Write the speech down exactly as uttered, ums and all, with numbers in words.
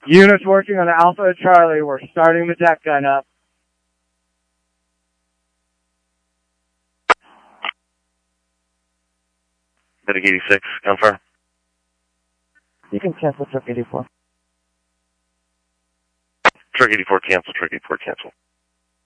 Units working on Alpha Charlie, we're starting the deck gun up. Medic eighty-six, confirm. You can cancel truck eighty-four. Truck eighty-four, cancel, truck eighty-four, cancel.